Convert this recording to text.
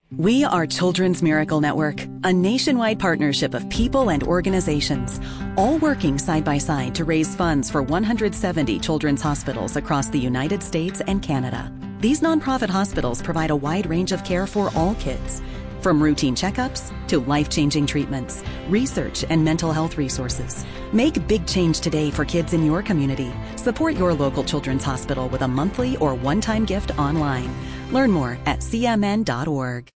We are Children's Miracle Network, a nationwide partnership of people and organizations, all working side by side to raise funds for 170 children's hospitals across the United States and Canada. These nonprofit hospitals provide a wide range of care for all kids, from routine checkups to life-changing treatments, research, and mental health resources. Make big change today for kids in your community. Support your local children's hospital with a monthly or one-time gift online. Learn more at cmn.org.